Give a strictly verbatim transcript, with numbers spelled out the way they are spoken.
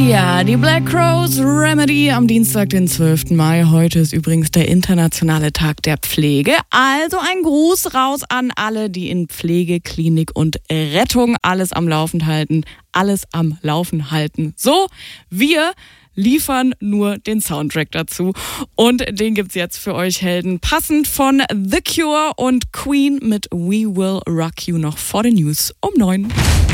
Ja, die Black Crowes Remedy am Dienstag, den zwölften Mai. Heute ist übrigens der internationale Tag der Pflege. Also ein Gruß raus an alle, die in Pflege, Klinik und Rettung alles am Laufen halten. Alles am Laufen halten. So, wir liefern nur den Soundtrack dazu. Und den gibt's jetzt für euch Helden. Passend von The Cure und Queen mit We Will Rock You noch vor den News um neun.